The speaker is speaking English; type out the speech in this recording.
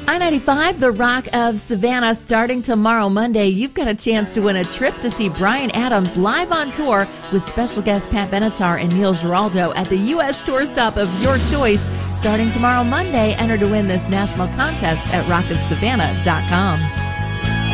I-95, the Rock of Savannah, starting tomorrow, Monday. You've got a chance to win a trip to see Bryan Adams live on tour with special guests Pat Benatar and Neil Giraldo at the U.S. tour stop of your choice. Starting tomorrow, Monday, enter to win this national contest at rockofsavannah.com.